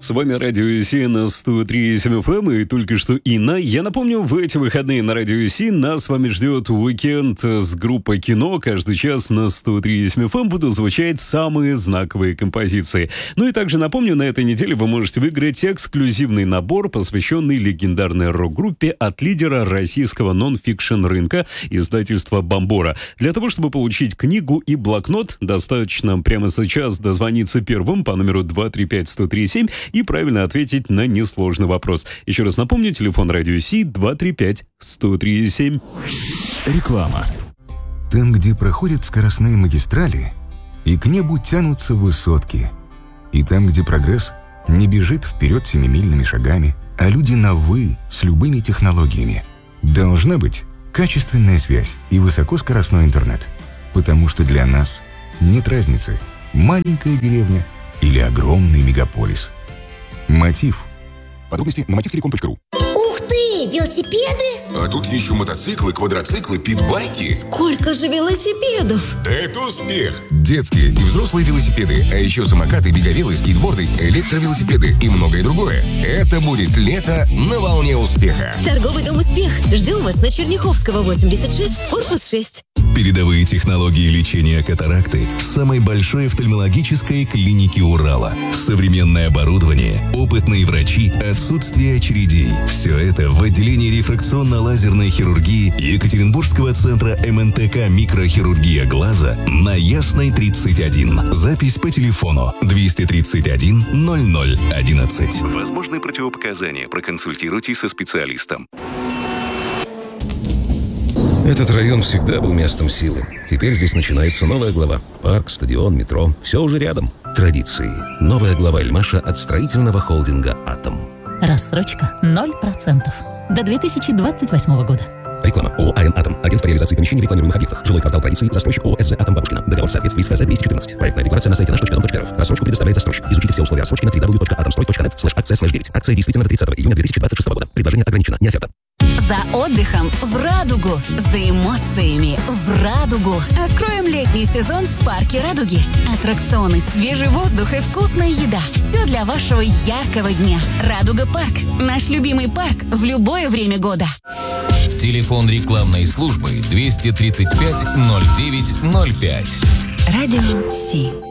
С вами Радио Си на 103.7 FM и только что Инна. Я напомню, в эти выходные на Радио Си нас с вами ждет уикенд с группой кино. Каждый час на 103.7 FM будут звучать самые знаковые композиции. Ну и также напомню, на этой неделе вы можете выиграть эксклюзивный набор, посвященный легендарной рок-группе от лидера российского нон-фикшн рынка издательства «Бомбора». Для того, чтобы получить книгу и блокнот, достаточно прямо сейчас дозвониться первым по номеру 235-1037 и правильно ответить на несложный вопрос. Еще раз напомню, телефон Радио Си 235-1037. Реклама. Там, где проходят скоростные магистрали, и к небу тянутся высотки. И там, где прогресс не бежит вперед семимильными шагами, а люди на «вы» с любыми технологиями. Должна быть качественная связь и высокоскоростной интернет. Потому что для нас нет разницы, маленькая деревня или огромный мегаполис. Мотив. Подробности на motivtelecom.ru. Ух ты! Велосипеды? А тут еще мотоциклы, квадроциклы, питбайки. Сколько же велосипедов? Да это успех! Детские и взрослые велосипеды, а еще самокаты, беговелы, скейтборды, электровелосипеды и многое другое. Это будет лето на волне успеха. Торговый дом «Успех». Ждем вас на Черняховского, 86, корпус 6. Передовые технологии лечения катаракты в самой большой офтальмологической клинике Урала. Современное оборудование, опытные врачи, отсутствие очередей. Все это в отделении рефракционно-лазерной хирургии Екатеринбургского центра МНТК «Микрохирургия глаза» на Ясной 31. Запись по телефону 231 0011. Возможны противопоказания. Проконсультируйтесь со специалистом. Этот район всегда был местом силы. Теперь здесь начинается новая глава. Парк, стадион, метро. Все уже рядом. Традиции. Новая глава Эльмаша от строительного холдинга «Атом». Рассрочка 0% до 2028 года. Реклама. ООО «АН Атом». Агент по реализации помещений в рекламируемых объектах. Жилой квартал традиции. Застройщик ООО СЗ «Атом» Бабушкина. Договор в соответствии с ФЗ 214. Проектная декларация на сайте наш.дом.рф. Рассрочку предоставляет застройщик. Изучите все условия рассрочки на www.atomsтрой.net/акция/9. Акция действительно до 30 июня 2026 года. Предложение ограничено. Не оферта. За отдыхом в Радугу, за эмоциями в Радугу. Откроем летний сезон в парке Радуги. Аттракционы, свежий воздух и вкусная еда. Все для вашего яркого дня. Радуга парк. Наш любимый парк в любое время года. Телефон рекламной службы 235 09 05. Радио Си.